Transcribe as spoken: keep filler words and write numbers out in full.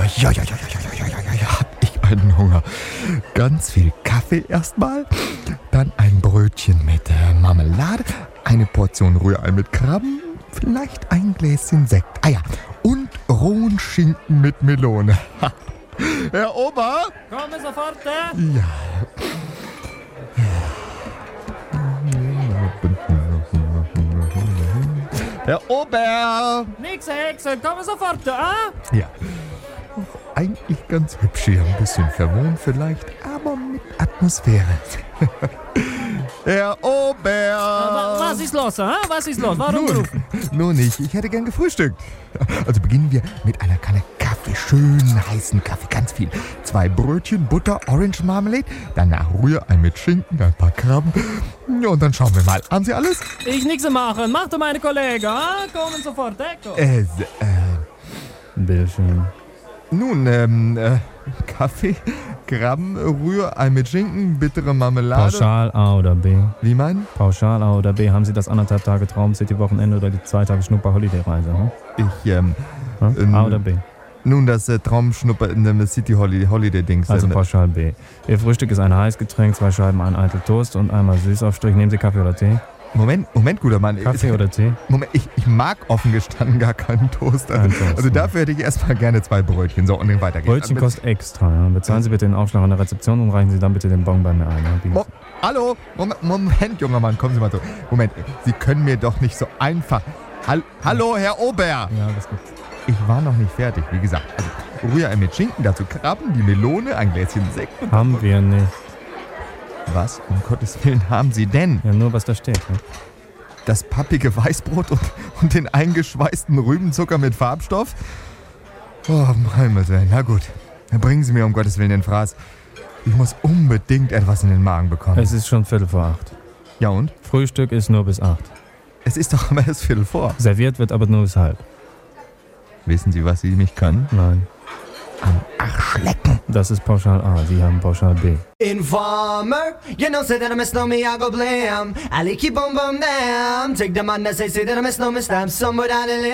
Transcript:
ja, ja, ja, ja, ja, ja, ja, ja, hab ich einen Hunger. Ganz viel Kaffee erstmal, dann ein Brötchen mit äh, Marmelade, eine Portion Rührei mit Krabben, vielleicht ein Gläschen Sekt. Ah ja, und rohen Schinken mit Melone. Herr Ober? Komme sofort, äh? Ja. Herr Ober! Nix Hexe, komme sofort, äh? Ja. Eigentlich ganz hübsch hier, ein bisschen verwohnt vielleicht, aber mit Atmosphäre. Herr Ober! Aber was ist los, äh? Was ist los? Warum Nun, rufen? nun nicht, ich hätte gern gefrühstückt. Also beginnen wir mit einer Kanne Kaffee, schön heißen Kaffee, ganz viel. Zwei Brötchen, Butter, Orange Marmelade, danach Rührei mit Schinken, ein paar Krabben. Ja, und dann schauen wir mal. Haben Sie alles? Ich nichts machen, mach doch meine Kollegen, äh? Kommen sofort, äh? Äh, äh, Bitteschön. nun, ähm, äh, Kaffee, Krabben, Rührei mit Schinken, bittere Marmelade. Pauschal A oder B? Wie meinen? Pauschal A oder B? Haben Sie das anderthalb Tage Traum-City-Wochenende oder die zwei Tage Schnupper-Holiday-Reise? Hm? Ich, ähm, Hm? Ähm, A oder B? nun das äh, Traumschnupper in dem City Holiday, Holiday Dings. Also äh, pauschal B. Ihr Frühstück ist ein Heißgetränk, zwei Scheiben, ein Eitel Toast und einmal Süßaufstrich. Nehmen Sie Kaffee oder Tee? Moment, Moment, guter Mann. Kaffee oder Tee? Moment, ich, ich mag offen gestanden gar keinen Toast. Also, Kein Toast, also ne? dafür hätte ich erstmal gerne zwei Brötchen. So, und dann weitergehen. Brötchen Also, kostet extra. Ja. Bezahlen Sie bitte den Aufschlag an der Rezeption und reichen Sie dann bitte den Bon bei mir ein. Ja. Biegen Mo- Sie. Hallo? Moment, Moment, junger Mann, kommen Sie mal so. Moment, Sie können mir doch nicht so einfach... Hall- Hallo, Herr Ober! Ja, das gibt's. Ich war noch nicht fertig, wie gesagt. Also, Rührei mit Schinken, dazu Krabben, die Melone, ein Gläschen Sekt. Und Haben wir nicht. was um Gottes Willen haben Sie denn? Ja, nur was da steht. Ne? Das pappige Weißbrot und, und den eingeschweißten Rübenzucker mit Farbstoff? Oh, um Himmels Willen. Na gut, dann bringen Sie mir um Gottes Willen den Fraß. Ich muss unbedingt etwas in den Magen bekommen. Es ist schon Viertel vor acht. Ja und? Frühstück ist nur bis acht. Es ist doch immer erst Viertel vor. Serviert wird aber nur bis halb. Wissen Sie, was Sie mich können? Nein. Am Arschlecken. Das ist pauschal A. Sie haben pauschal B. Informer, you know, say that I miss no me, I go blam. I keep on bum damn. Take the man that say, say that I miss no me, stab somewhere down the lane.